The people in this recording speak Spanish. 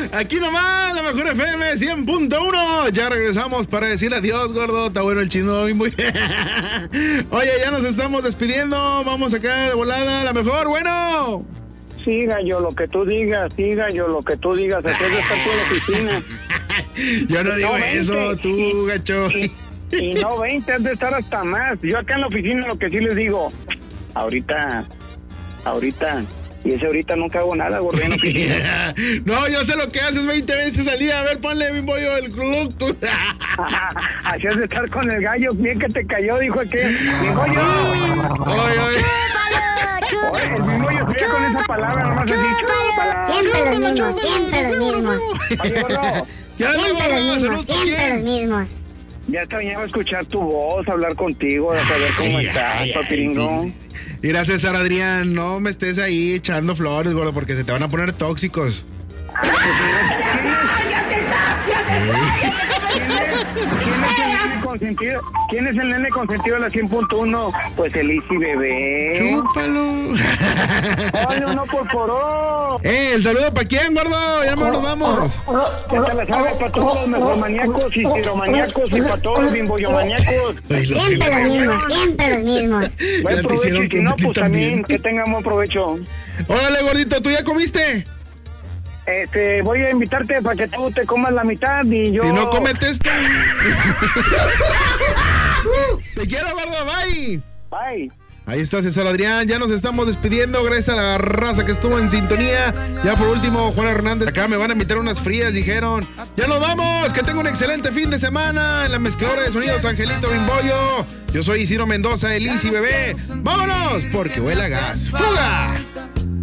Aquí nomás, la mejor FM 100.1. Ya regresamos para decirle adiós, gordo. Está bueno el chino hoy, muy bien. Oye, ya nos estamos despidiendo. Vamos acá de volada, la mejor, bueno. Siga yo lo que tú digas, aquí es de estar tú en la oficina. Yo no digo 20, eso, tú, gacho. Y no 20, has de estar hasta más. Yo acá en la oficina lo que sí les digo, ahorita, y ese ahorita nunca hago nada, gordo, en la oficina. No, yo sé lo que haces 20 veces al día. A ver, ponle mi bollo el producto. Así has de estar con el gallo, bien que te cayó, dijo aquel. Dijo yo. Oye. Oye, el mismo yo sería con esa palabra, nomás así. Siempre los mismos. Oye, gordo. Siempre los mismos. Ya extrañaba escuchar tu voz, hablar contigo, a saber cómo estás, papiringo. Sí. Mira, César Adrián, no me estés ahí echando flores, gordo, porque se te van a poner tóxicos. ¿Quién es el nene consentido de la 100.1? Pues el Easy Bebé. Chúpalo. Oye, uno por poró. ¿El saludo para quién, gordo? Ya nos vamos. Ya te la sabes para todos los mejomaníacos y tiromaníacos y para todos los bimboyomaníacos. Siempre los mismos. Buen provecho, y si no, pues también que tengamos provecho. Órale, gordito, ¿tú ya comiste? Voy a invitarte para que tú te comas la mitad y yo... Si no, cómete esto. Te quiero, gordo, bye. Bye. Ahí está César Adrián, ya nos estamos despidiendo, gracias a la raza que estuvo en sintonía. Ya por último, Juan Hernández, acá me van a invitar unas frías, dijeron. Ya nos vamos, que tenga un excelente fin de semana en la mezcladora de sonidos Angelito Bimbollo. Yo soy Isidro Mendoza, el Easy Bebé. ¡Vámonos! Porque huele a gas. ¡Fuga!